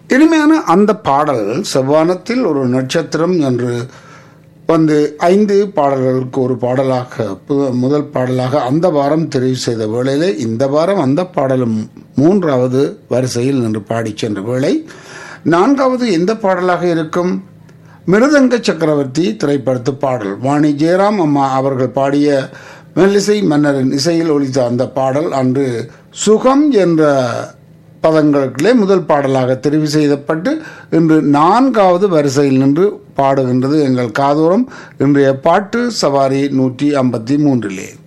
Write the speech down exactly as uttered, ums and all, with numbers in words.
இனிமையான அந்த பாடல் செவ்வானத்தில் ஒரு நட்சத்திரம் என்று வந்து ஐந்து பாடல்களுக்கு ஒரு பாடலாக முதல் பாடலாக அந்த வாரம் தெரிவு செய்த வேளையிலே இந்த வாரம் அந்த பாடலும் மூன்றாவது வரிசையில் நின்று பாடி சென்ற வேளை நான்காவது எந்த பாடலாக இருக்கும்? மிருதங்க சக்கரவர்த்தி திரைப்படத்து பாடல் வாணி ஜெயராம் அம்மா அவர்கள் பாடிய மெல்லிசை மன்னரின் இசையில் ஒலித்த அந்த பாடல் அன்று சுகம் என்ற பதங்களுக்குள்ளே முதல் பாடலாக தெரிவு செய்யப்பட்டு இன்று நான்காவது வரிசையில் நின்று பாடுகின்றது எங்கள் காதோரம் இன்றைய பாட்டு சவாரி நூற்றி ஐம்பத்தி மூன்றிலே.